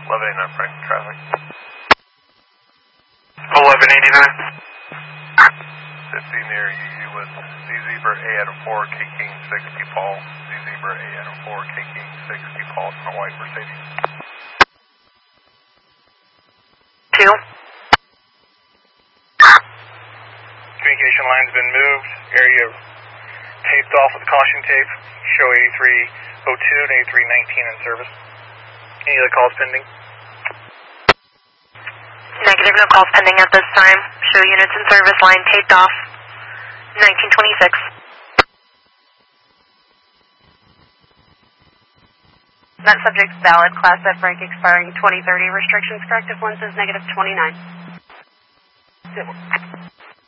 1189 Frank traffic. 1189. 50 near UU with Z Zebra A Adam 4, K King 60 Paul. Z Zebra A Adam 4, K King 60 Paul from a white Mercedes. 2. Communication line's been moved. Area taped off with caution tape. Show 8302 and 8319 in service. Any other calls pending? Negative, no calls pending at this time. Show units in service, line taped off. 1926. That subject's valid. Class F break expiring 2030. Restrictions corrective one says -29.